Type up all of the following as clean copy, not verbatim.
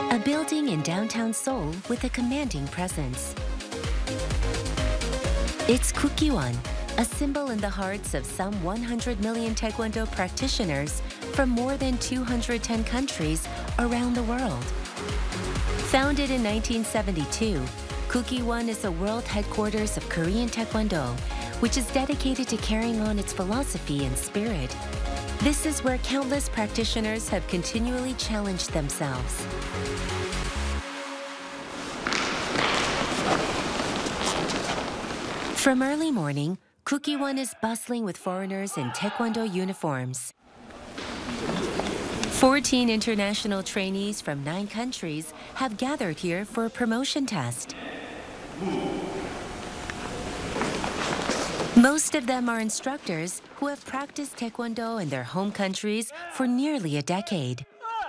a building in downtown Seoul with a commanding presence. It's Kukkiwon, a symbol in the hearts of some 100 million Taekwondo practitioners from more than 210 countries around the world. Founded in 1972, Kukkiwon is the world headquarters of Korean Taekwondo, which is dedicated to carrying on its philosophy and spirit. This is where countless practitioners have continually challenged themselves. From early morning, Kukkiwon is bustling with foreigners in Taekwondo uniforms. 14 international trainees from 9 countries have gathered here for a promotion test. Most of them are instructors who have practiced Taekwondo in their home countries for nearly a decade.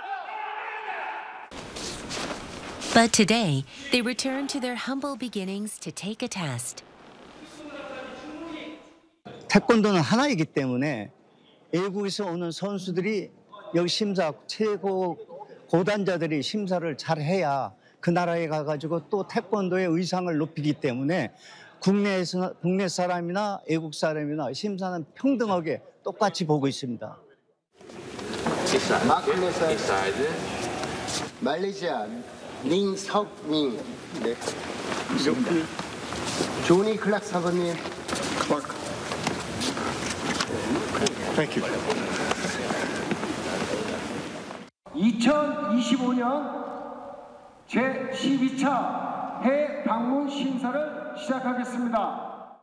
But today, they return to their humble beginnings to take a test. 태권도는 하나이기 때문에 외국에서 오는 선수들이 여기 심사 최고 고단자들이 심사를 잘 해야 그 나라에 가가지고 또 태권도의 의상을 높이기 때문에 국내 사람이나 외국 사람이나 심사는 평등하게 똑같이 보고 있습니다. 마크 말레이시아 링석민 네. 조니 클락 사범님 클락 Thank you. 2025년 제12차 해외 방문 심사를 시작하겠습니다.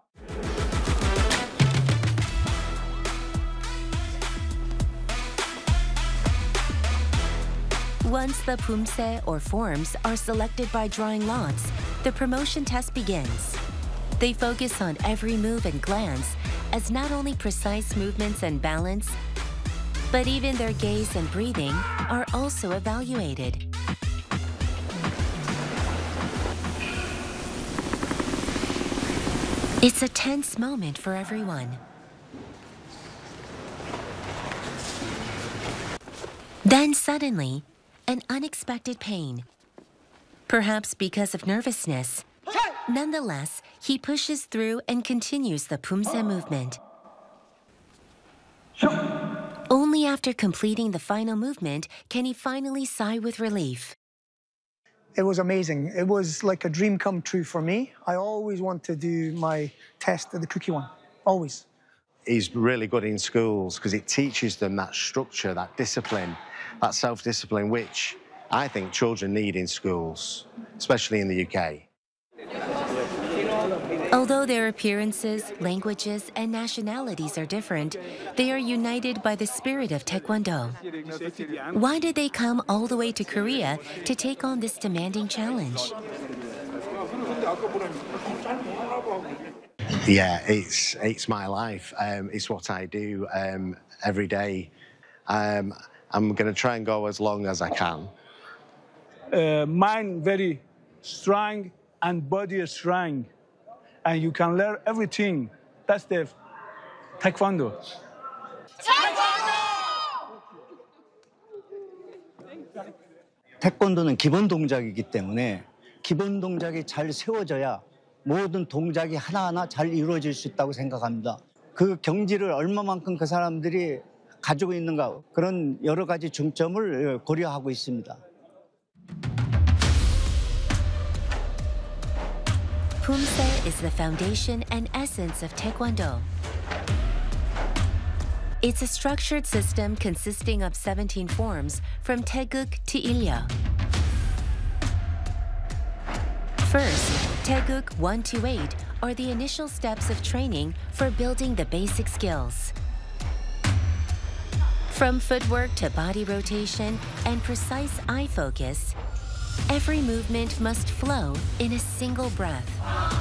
Once the pumse or forms are selected by drawing lots, the promotion test begins. They focus on every move and glance as not only precise movements and balance, but even their gaze and breathing are also evaluated. It's a tense moment for everyone. Then suddenly, an unexpected pain. Perhaps because of nervousness. Nonetheless, he pushes through and continues the pumse movement. Only after completing the final movement can he finally sigh with relief. It was amazing. It was like a dream come true for me. I always want to do my test at the Kukkiwon, always. He's really good in schools because it teaches them that structure, that discipline, that self-discipline, which I think children need in schools, especially in the UK. Although their appearances, languages, and nationalities are different, they are united by the spirit of Taekwondo. Why did they come all the way to Korea to take on this demanding challenge? Yeah, it's my life. It's what I do every day. I'm going to try and go as long as I can. Mind very strong and body is strong. And you can learn everything. That's the Taekwondo. 태권도는 기본 동작이기 때문에 기본 동작이 잘 세워져야 모든 동작이 하나하나 잘 이루어질 수 있다고 생각합니다. 그 경지를 얼마만큼 그 사람들이 가지고 있는가 그런 여러 가지 중점을 고려하고 있습니다. Pumse is the foundation and essence of Taekwondo. It's a structured system consisting of 17 forms from Taeguk to Ilya. First, Taeguk 1 to 8 are the initial steps of training for building the basic skills. From footwork to body rotation and precise eye focus, every movement must flow in a single breath.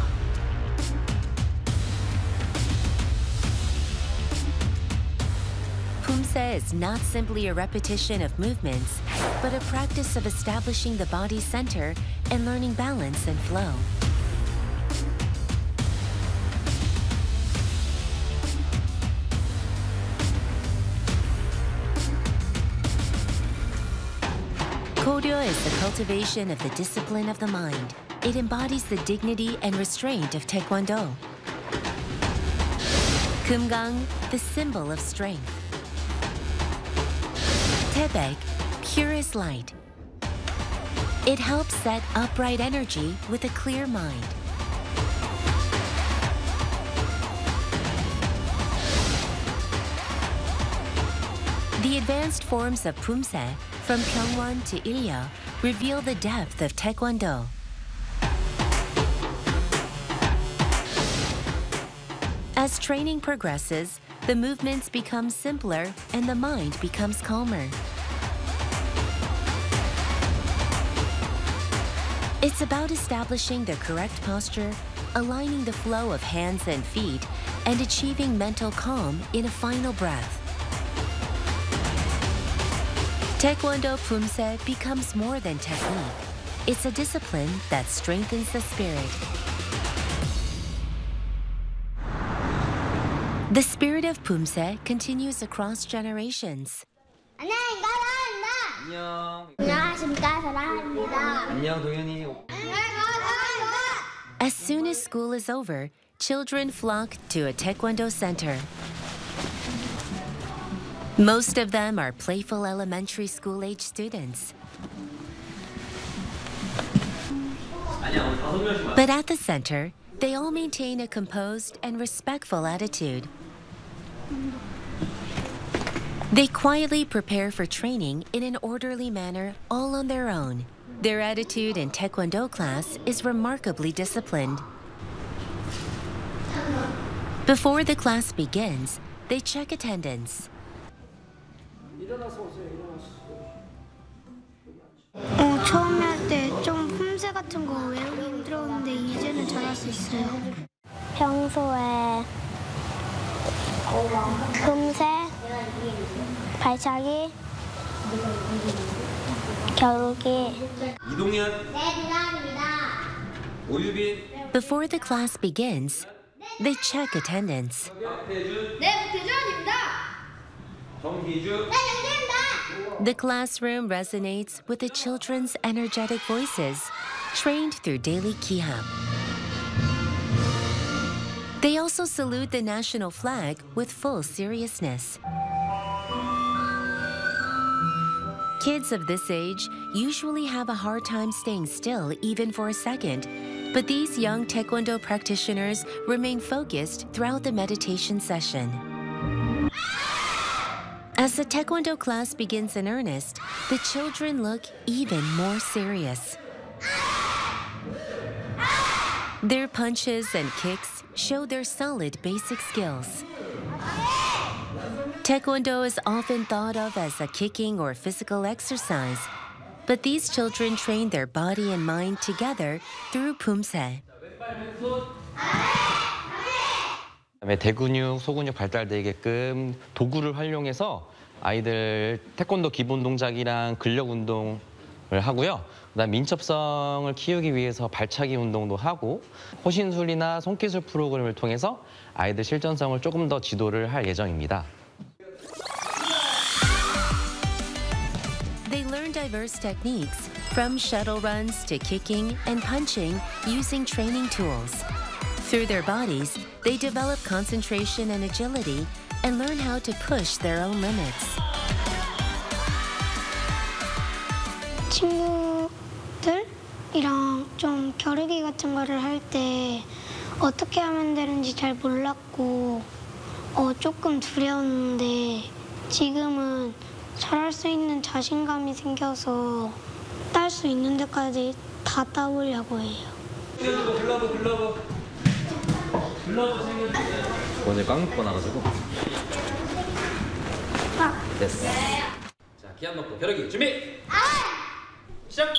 Pumse is not simply a repetition of movements, but a practice of establishing the body center and learning balance and flow. Koryo is the cultivation of the discipline of the mind. It embodies the dignity and restraint of Taekwondo. Kumgang, the symbol of strength. Taebaek, purest light. It helps set upright energy with a clear mind. The advanced forms of Pumse, from Pyeongwon to Ilya, reveal the depth of Taekwondo. As training progresses, the movements become simpler and the mind becomes calmer. It's about establishing the correct posture, aligning the flow of hands and feet, and achieving mental calm in a final breath. Taekwondo Pumse becomes more than technique. It's a discipline that strengthens the spirit. The spirit of Pumse continues across generations. 안녕하십니까, 사랑합니다. 안녕, 동현이. As soon as school is over, children flock to a Taekwondo center. Most of them are playful elementary school-age students. But at the center, they all maintain a composed and respectful attitude. They quietly prepare for training in an orderly manner all on their own. Their attitude in Taekwondo class is remarkably disciplined. Before the class begins, they check attendance. 처음에 할 때 좀 품새 같은 거 외우기 힘들었는데 이제는 잘할 수 있어요. 평소에 품새, 발차기, 겨루기. 이동현. 네, 부장입니다. 오유빈. Before the class begins, they check attendance. 박태준. 네, 부장입니다. 정희주. 네, 부장입니다. The classroom resonates with the children's energetic voices, trained through daily kihap. They also salute the national flag with full seriousness. Kids of this age usually have a hard time staying still even for a second, but these young Taekwondo practitioners remain focused throughout the meditation session. As the Taekwondo class begins in earnest, the children look even more serious. Their punches and kicks show their solid basic skills. Taekwondo is often thought of as a kicking or physical exercise, but these children train their body and mind together through Pumse. 대근육, 소근육 발달되게끔 도구를 활용해서 아이들 태권도 기본 동작이랑 근력 운동을 하고요. 그다음 민첩성을 키우기 위해서 발차기 운동도 하고 호신술이나 손기술 프로그램을 통해서 아이들 실전성을 조금 더 지도를 할 예정입니다. They learn diverse techniques, from shuttle runs to kicking and punching using training tools. Through their bodies, they develop concentration and agility and learn how to push their own limits. 친구들이랑 좀 겨루기 같은 거를 할 때 어떻게 하면 되는지 잘 몰랐고 조금 두려웠는데 지금은 잘할 수 있는 자신감이 생겨서 딸 수 있는 데까지 다 따보려고 해요. 오늘 꽉 묶고 나가지고. 됐어. 자, 기합 넣고 벼르기 준비. 시작.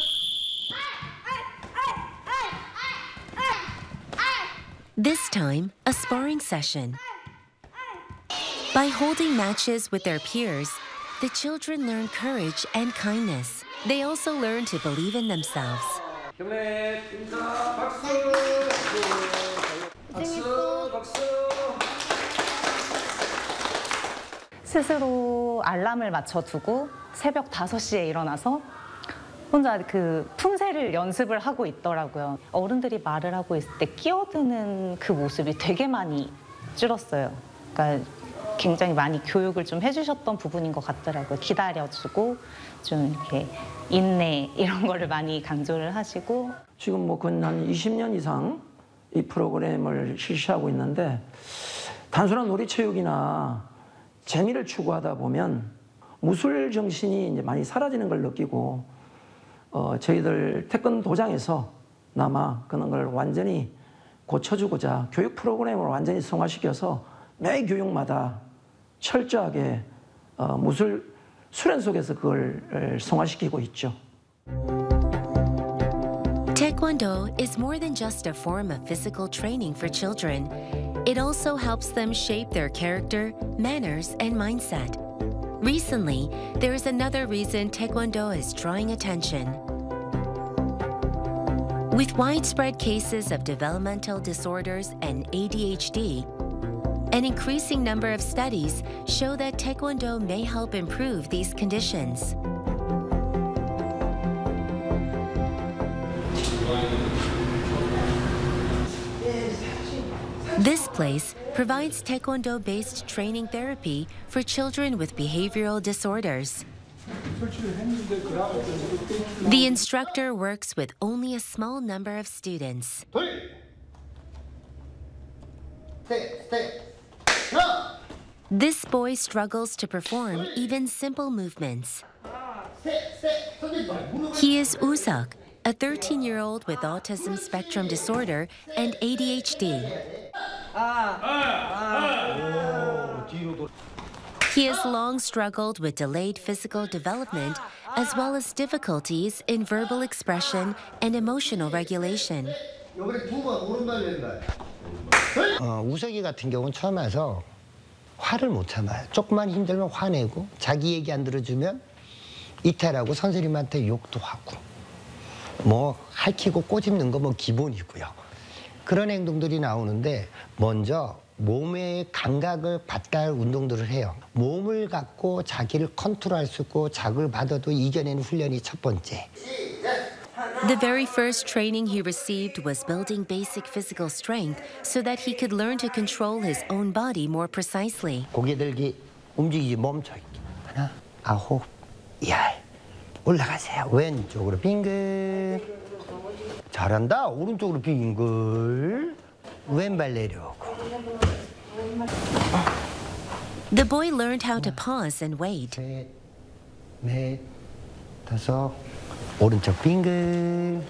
This time, a sparring session. By holding matches with their peers, the children learn courage and kindness. They also learn to believe in themselves. 경례 인사 박수. 박수 박수. 스스로 알람을 맞춰두고 새벽 5시에 일어나서 혼자 그 품새를 연습을 하고 있더라고요. 어른들이 말을 하고 있을 때 끼어드는 그 모습이 되게 많이 줄었어요. 그러니까 굉장히 많이 교육을 좀 해주셨던 부분인 것 같더라고요. 기다려주고 좀 이렇게 인내 이런 거를 많이 강조를 하시고. 지금 뭐 근 한 20년 이상 이 프로그램을 실시하고 있는데 단순한 놀이체육이나 재미를 추구하다 보면 무술 정신이 이제 많이 사라지는 걸 느끼고 저희들 태권도장에서 남아 그런 걸 완전히 고쳐주고자 교육 프로그램을 완전히 성화시켜서 매 교육마다 철저하게 무술 수련 속에서 그걸 성화시키고 있죠. Taekwondo is more than just a form of physical training for children. It also helps them shape their character, manners, and mindset. Recently, there is another reason Taekwondo is drawing attention. With widespread cases of developmental disorders and ADHD, an increasing number of studies show that Taekwondo may help improve these conditions. This place provides Taekwondo-based training therapy for children with behavioral disorders. The instructor works with only a small number of students. This boy struggles to perform even simple movements. He is Usak, a 13-year-old with autism spectrum disorder and ADHD. He has long struggled with delayed physical development as well as difficulties in verbal expression and emotional regulation. 우석이 같은 경우는 처음 와서 화를 못 참아요. 조금만 힘들면 화내고 자기 얘기 안 들어주면 이탈하고 선생님한테 욕도 하고 뭐 할퀴고 꼬집는 거 뭐 기본이고요. 그런 행동들이 나오는데 먼저 몸의 감각을 받다 할 운동들을 해요. 몸을 갖고 자기를 컨트롤할 수 있고 자극을 받아도 이겨내는 훈련이 첫 번째. The very first training he received was building basic physical strength so that he could learn to control his own body more precisely. 고개 들기 움직이지 멈춰. 하나, 아홉, 열. 올라가세요. 왼쪽으로 빙글. 잘한다. 오른쪽으로 빙글. 왼발 내려오고. The boy learned how to pause and wait. 셋, 넷, 다섯. 오른쪽 빙글.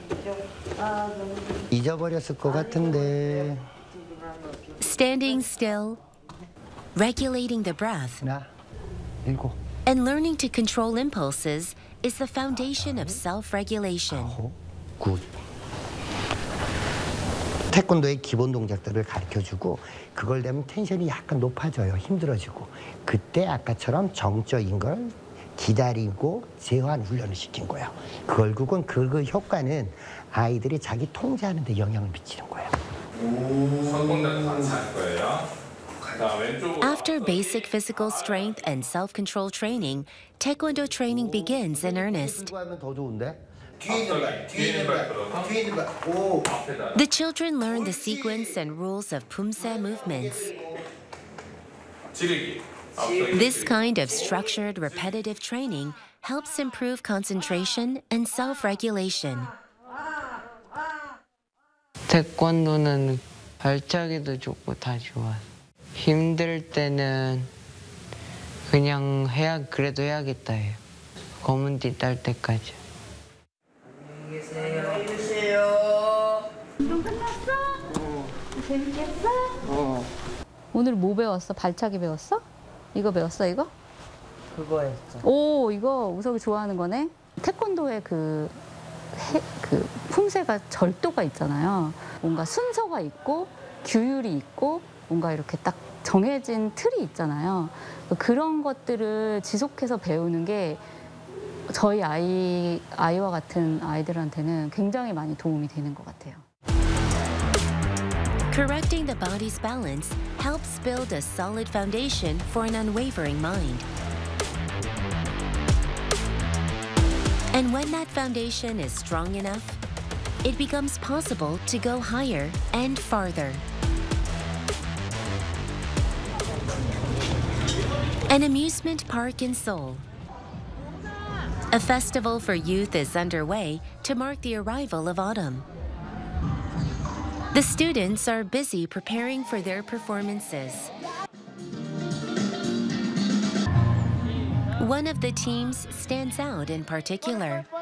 잊어버렸을 것 같은데. Standing still, regulating the breath, 하나, 일곱. and learning to control impulses is the foundation of self-regulation. 아홉, 굿. 태권도의 기본 동작들을 가르쳐주고 그걸 되면 텐션이 약간 높아져요. 힘들어지고. 그때 아까처럼 정적인 걸 기다리고 제한 훈련을 시킨 거예요. 결국은 그 효과는 아이들이 자기 통제하는 데 영향을 미치는 거예요. After basic physical strength and self-control training, Taekwondo training begins in earnest. The children learn the sequence and rules of Pumse movements. This kind of structured, repetitive training helps improve concentration and self-regulation. 태권도는 발차기도 좋고 다 좋아. 힘들 때는 그냥 그래도 해야겠다 해요. 검은 띠 딸 때까지. 안녕히 계세요. 운동 끝났어? 재밌겠어? 오늘 뭐 배웠어? 발차기 배웠어? 이거 배웠어, 이거? 그거 했어. 오, 이거 우석이 좋아하는 거네? 태권도의 그 품새가 절도가 있잖아요. 뭔가 순서가 있고 규율이 있고 뭔가 이렇게 딱 정해진 틀이 있잖아요. 그런 것들을 지속해서 배우는 게 저희 아이와 같은 아이들한테는 굉장히 많이 도움이 되는 것 같아요. Correcting the body's balance helps build a solid foundation for an unwavering mind. And when that foundation is strong enough, it becomes possible to go higher and farther. An amusement park in Seoul. A festival for youth is underway to mark the arrival of autumn. The students are busy preparing for their performances. One of the teams stands out in particular.